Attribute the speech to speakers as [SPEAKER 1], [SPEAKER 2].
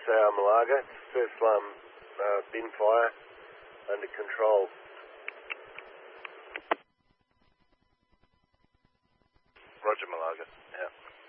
[SPEAKER 1] Malaga. First alarm bin fire under control.
[SPEAKER 2] Roger, Malaga. Yeah.